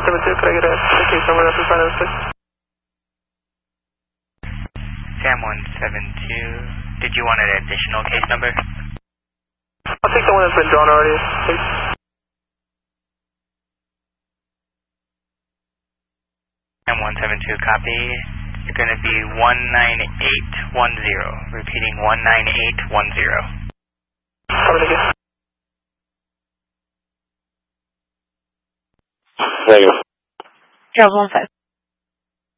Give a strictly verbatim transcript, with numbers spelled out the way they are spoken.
seven two, could I get a case number after five oh six? Sam one seven two, did you want an additional case number? I'll take the one that's been drawn already, please. Sam one seven two, copy. It's going to be one nine eight one zero, repeating one nine eight one zero. Copy, thank you. Negative. Charles one five.